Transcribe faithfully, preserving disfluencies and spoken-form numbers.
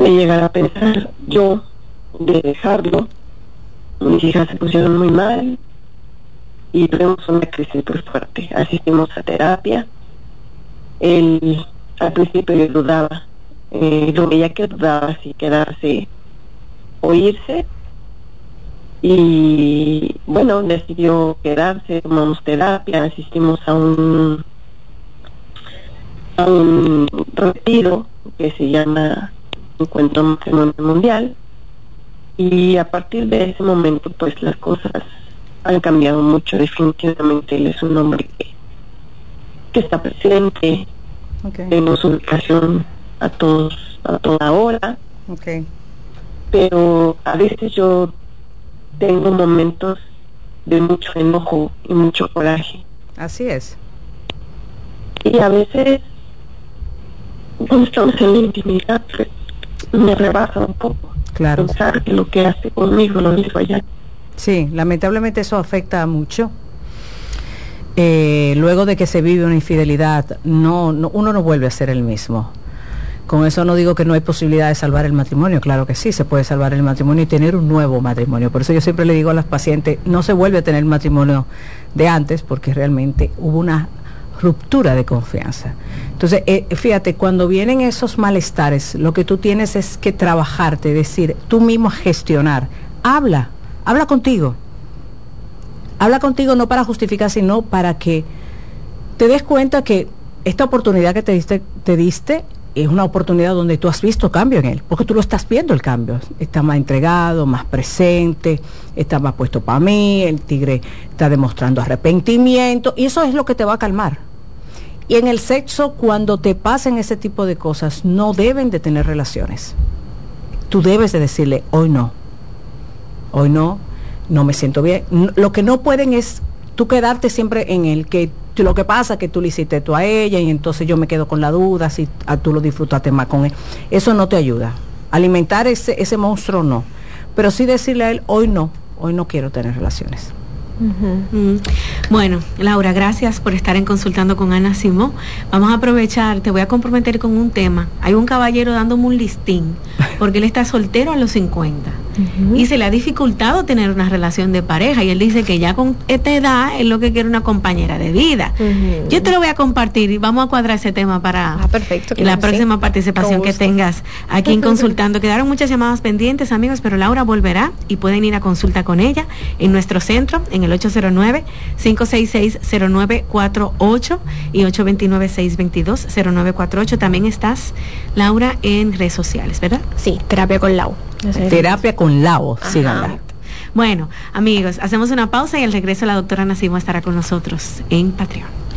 llegar a pensar yo de dejarlo. Mis hijas se pusieron muy mal y tuvimos una crisis súper fuerte. Asistimos a terapia. Él al principio yo dudaba, eh, lo veía que dudaba si quedarse o irse, y bueno, decidió quedarse. Tomamos terapia, asistimos a un a un retiro que se llama Encuentro Matrimonial Mundial, y a partir de ese momento pues las cosas han cambiado mucho. Definitivamente él es un hombre que, que está presente. Okay. Tenemos ubicación a todos a toda hora. Okay. Pero a veces yo tengo momentos de mucho enojo y mucho coraje. Así es. Y a veces cuando estamos en la intimidad pues, me rebasa un poco. Claro. Pensar que lo que hace conmigo lo hizo allá. Sí, lamentablemente eso afecta mucho. Eh, luego de que se vive una infidelidad, no, no, uno no vuelve a ser el mismo. Con eso no digo que no hay posibilidad de salvar el matrimonio, claro que sí, se puede salvar el matrimonio y tener un nuevo matrimonio. Por eso yo siempre le digo a las pacientes, no se vuelve a tener el matrimonio de antes, porque realmente hubo una ruptura de confianza. Entonces, eh, fíjate, cuando vienen esos malestares, lo que tú tienes es que trabajarte, decir, tú mismo gestionar. Habla, habla contigo. Habla contigo no para justificar, sino para que te des cuenta que esta oportunidad que te diste, te diste es una oportunidad donde tú has visto cambio en él, porque tú lo estás viendo el cambio. Está más entregado, más presente, está más puesto para mí, el tigre está demostrando arrepentimiento, y eso es lo que te va a calmar. Y en el sexo, cuando te pasen ese tipo de cosas, no deben de tener relaciones. Tú debes de decirle, hoy no, hoy no, no me siento bien. Lo que no pueden es tú quedarte siempre en el que lo que pasa es que tú le hiciste tú a ella y entonces yo me quedo con la duda si a tú lo disfrutaste más con él. Eso no te ayuda. Alimentar ese, ese monstruo no. Pero sí decirle a él, hoy no, hoy no quiero tener relaciones. Uh-huh. Mm. Bueno, Laura, gracias por estar en Consultando con Ana Simó. Vamos a aprovechar, te voy a comprometer con un tema. Hay un caballero dándome un listín porque él está soltero a los cincuenta uh-huh. y se le ha dificultado tener una relación de pareja, y él dice que ya con esta edad es lo que quiere una compañera de vida. Uh-huh. Yo te lo voy a compartir y vamos a cuadrar ese tema para ah, perfecto, la próxima sí. participación que tengas aquí en Consultando. Quedaron muchas llamadas pendientes, amigos, pero Laura volverá y pueden ir a consulta con ella en nuestro centro en el ocho cero nueve, cinco seis seis, cero nueve cuatro ocho y ocho dos nueve, seis dos dos, cero nueve cuatro ocho. También estás, Laura, en redes sociales, ¿verdad? Sí, Terapia con Lau. Terapia con Lau, síganla. Bueno, amigos, hacemos una pausa y al regreso la doctora Ana Simó estará con nosotros en Patreon.